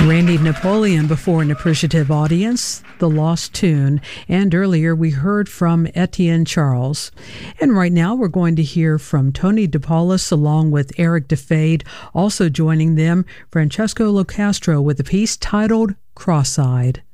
Randy Napoleon before an appreciative audience, The Lost Tune, and earlier we heard from Etienne Charles. And right now we're going to hear from Tony DePaulus along with Eric DeFade, also joining them, Francesco Locastro with a piece titled Cross-Eyed.